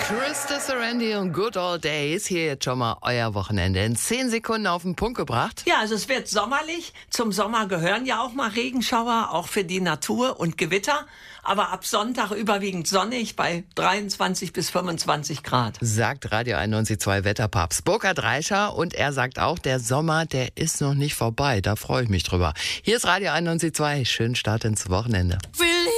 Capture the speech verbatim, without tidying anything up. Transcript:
Krista Sarandy und Good Old Days. Hier jetzt schon mal euer Wochenende in zehn Sekunden auf den Punkt gebracht. Ja, also es wird sommerlich. Zum Sommer gehören ja auch mal Regenschauer, auch für die Natur und Gewitter. Aber ab Sonntag überwiegend sonnig bei dreiundzwanzig bis fünfundzwanzig Grad. Sagt Radio einundneunzig Komma zwei Wetterpapst Burkhard Reischer. Und er sagt auch, der Sommer, der ist noch nicht vorbei. Da freue ich mich drüber. Hier ist Radio einundneunzig Komma zwei. Schönen Start ins Wochenende.